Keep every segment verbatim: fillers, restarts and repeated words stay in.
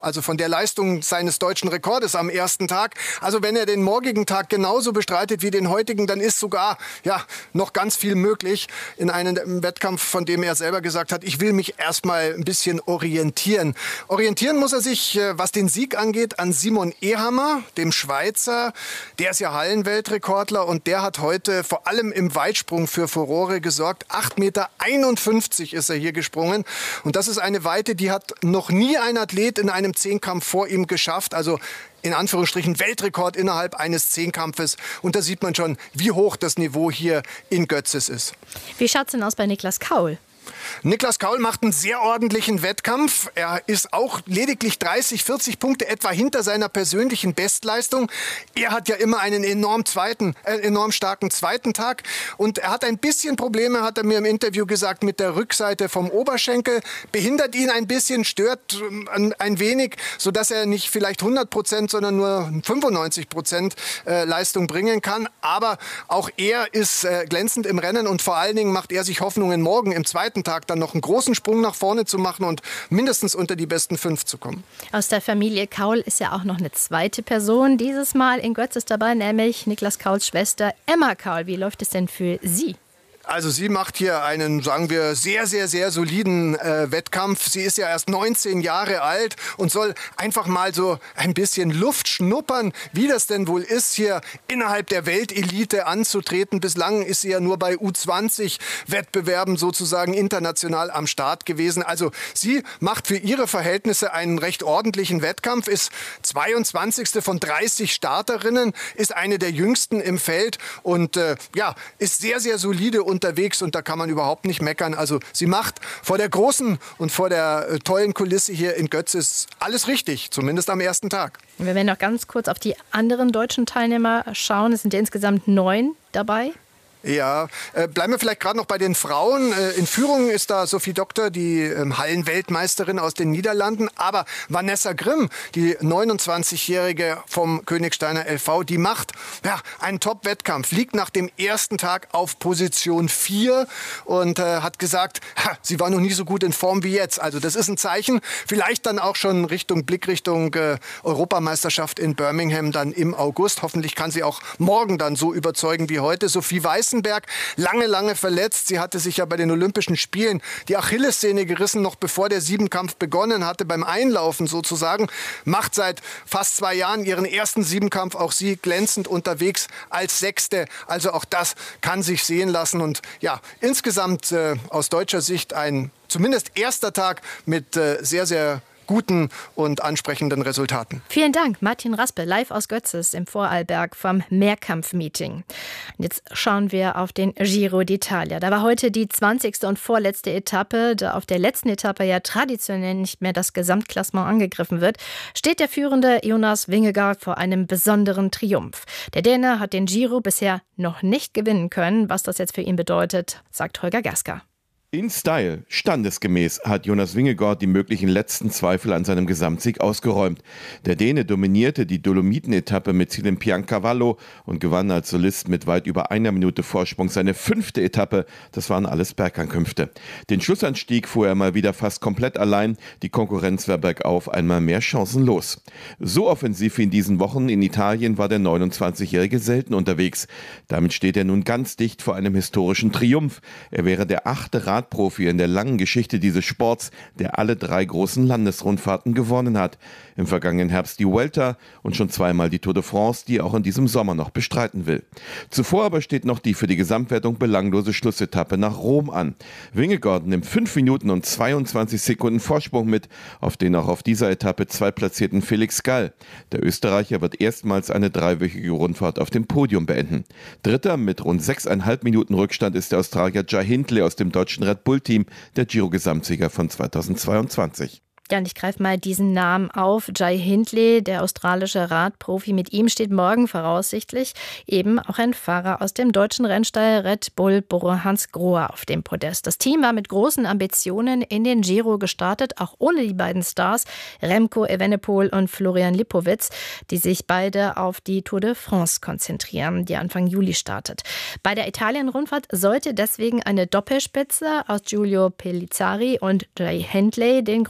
Also von der Leistung seines deutschen Rekordes am ersten Tag. Also wenn er den morgigen Tag genauso bestreitet wie den heutigen, dann ist sogar ja noch ganz viel möglich in einem Wettkampf, von dem er selber gesagt hat, ich will mich erstmal ein bisschen orientieren. Orientieren muss er sich, was den Sieg angeht, an Simon Ehammer, dem Schweizer. Der ist ja Hallenweltrekordler und der hat heute vor allem im Weitsprung für Furore gesorgt. acht Komma einundfünfzig Meter ist er hier gesprungen. Und das ist eine Weite, die hat noch nie ein Athlet in einem Zehnkampf vor ihm geschafft. Also in Anführungsstrichen Weltrekord innerhalb eines Zehnkampfes. Und da sieht man schon, wie hoch das Niveau hier in Götzis ist. Wie schaut es denn aus bei Niklas Kaul? Niklas Kaul macht einen sehr ordentlichen Wettkampf. Er ist auch lediglich dreißig, vierzig Punkte etwa hinter seiner persönlichen Bestleistung. Er hat ja immer einen enorm zweiten, äh, enorm starken zweiten Tag. Und er hat ein bisschen Probleme, hat er mir im Interview gesagt, mit der Rückseite vom Oberschenkel. Behindert ihn ein bisschen, stört ein, ein wenig, sodass er nicht vielleicht hundert Prozent, sondern nur fünfundneunzig Prozent äh, Leistung bringen kann. Aber auch er ist äh, glänzend im Rennen und vor allen Dingen macht er sich Hoffnungen, morgen im zweiten Tag dann noch einen großen Sprung nach vorne zu machen und mindestens unter die besten fünf zu kommen. Aus der Familie Kaul ist ja auch noch eine zweite Person dieses Mal in Götzis dabei, nämlich Niklas Kauls Schwester Emma Kaul. Wie läuft es denn für sie? Also sie macht hier einen, sagen wir, sehr, sehr, sehr soliden äh, Wettkampf. Sie ist ja erst neunzehn Jahre alt und soll einfach mal so ein bisschen Luft schnuppern, wie das denn wohl ist, hier innerhalb der Weltelite anzutreten. Bislang ist sie ja nur bei U zwanzig Wettbewerben sozusagen international am Start gewesen. Also sie macht für ihre Verhältnisse einen recht ordentlichen Wettkampf, ist zweiundzwanzigste von dreißig Starterinnen, ist eine der jüngsten im Feld und äh, ja, ist sehr, sehr solide unterwegs und da kann man überhaupt nicht meckern. Also sie macht vor der großen und vor der äh, tollen Kulisse hier in Götzis alles richtig, zumindest am ersten Tag. Wir werden noch ganz kurz auf die anderen deutschen Teilnehmer schauen. Es sind ja insgesamt neun dabei. Ja, äh, bleiben wir vielleicht gerade noch bei den Frauen. Äh, in Führung ist da Sophie Doktor, die ähm, Hallenweltmeisterin aus den Niederlanden. Aber Vanessa Grimm, die neunundzwanzigjährige vom Königsteiner L V, die macht ja, einen Top-Wettkampf, liegt nach dem ersten Tag auf Position vier und äh, hat gesagt, ha, sie war noch nie so gut in Form wie jetzt. Also das ist ein Zeichen, vielleicht dann auch schon Richtung Blickrichtung äh, Europameisterschaft in Birmingham dann im August. Hoffentlich kann sie auch morgen dann so überzeugen wie heute. Sophie Weiß lange, lange verletzt. Sie hatte sich ja bei den Olympischen Spielen die Achillessehne gerissen, noch bevor der Siebenkampf begonnen hatte, beim Einlaufen sozusagen. Macht seit fast zwei Jahren ihren ersten Siebenkampf, auch sie glänzend unterwegs als Sechste. Also auch das kann sich sehen lassen. Und ja, insgesamt äh, aus deutscher Sicht ein zumindest erster Tag mit äh, sehr, sehr guten und ansprechenden Resultaten. Vielen Dank, Martin Raspe, live aus Götzis im Vorarlberg vom Mehrkampf-Meeting. Jetzt schauen wir auf den Giro d'Italia. Da war heute die zwanzigste und vorletzte Etappe. Da auf der letzten Etappe ja traditionell nicht mehr das Gesamtklassement angegriffen wird, steht der führende Jonas Vingegaard vor einem besonderen Triumph. Der Däne hat den Giro bisher noch nicht gewinnen können. Was das jetzt für ihn bedeutet, sagt Holger Gaska. In Style, standesgemäß, hat Jonas Vingegaard die möglichen letzten Zweifel an seinem Gesamtsieg ausgeräumt. Der Däne dominierte die Dolomiten-Etappe mit Ziel in Piancavallo und gewann als Solist mit weit über einer Minute Vorsprung seine fünfte Etappe. Das waren alles Bergankünfte. Den Schlussanstieg fuhr er mal wieder fast komplett allein. Die Konkurrenz war bergauf einmal mehr chancenlos. So offensiv wie in diesen Wochen in Italien war der neunundzwanzigjährige selten unterwegs. Damit steht er nun ganz dicht vor einem historischen Triumph. Er wäre der achte Rad Profi in der langen Geschichte dieses Sports, der alle drei großen Landesrundfahrten gewonnen hat. Im vergangenen Herbst die Vuelta und schon zweimal die Tour de France, die er auch in diesem Sommer noch bestreiten will. Zuvor aber steht noch die für die Gesamtwertung belanglose Schlussetappe nach Rom an. Vingegaard nimmt fünf Minuten und zweiundzwanzig Sekunden Vorsprung mit, auf den auch auf dieser Etappe zweitplatzierten Felix Gall. Der Österreicher wird erstmals eine dreiwöchige Rundfahrt auf dem Podium beenden. Dritter mit rund sechseinhalb Minuten Rückstand ist der Australier Jai Hindley aus dem deutschen Red Bull-Team, der Giro-Gesamtsieger von zweitausendzweiundzwanzig. Ja, und ich greife mal diesen Namen auf. Jai Hindley, der australische Radprofi. Mit ihm steht morgen voraussichtlich eben auch ein Fahrer aus dem deutschen Rennstall Red Bull, Bora Hansgrohe, auf dem Podest. Das Team war mit großen Ambitionen in den Giro gestartet, auch ohne die beiden Stars Remco Evenepoel und Florian Lipowitz, die sich beide auf die Tour de France konzentrieren, die Anfang Juli startet. Bei der Italien-Rundfahrt sollte deswegen eine Doppelspitze aus Giulio Pellizzari und Jai Hindley den großen Favoriten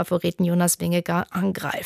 Favoriten Jonas Vingegaard angreift.